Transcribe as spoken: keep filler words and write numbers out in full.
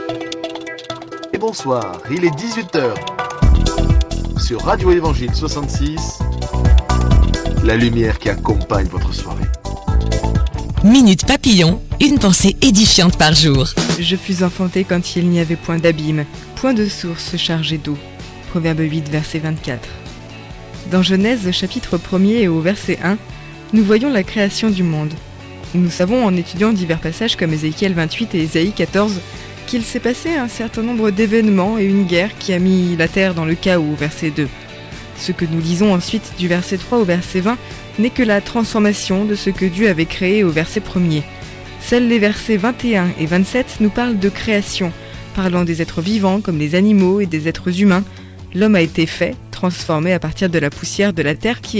Et bonsoir, il est dix-huit heures. Sur Radio Évangile soixante-six, la lumière qui accompagne votre soirée. Minute Papillon, une pensée édifiante par jour. Je fus enfanté quand il n'y avait point d'abîme, point de source chargée d'eau. Proverbe huit, verset vingt-quatre. Dans Genèse, chapitre premier et au verset un, nous voyons la création du monde. Nous savons en étudiant divers passages comme Ézéchiel vingt-huit et Ésaïe quatorze qu'il s'est passé un certain nombre d'événements et une guerre qui a mis la terre dans le chaos au verset deux. Ce que nous lisons ensuite du verset trois au verset vingt n'est que la transformation de ce que Dieu avait créé au verset premier. Seuls les versets vingt et un et vingt-sept nous parlent de création, parlant des êtres vivants comme les animaux et des êtres humains. L'homme a été fait, transformé à partir de la poussière de la terre qui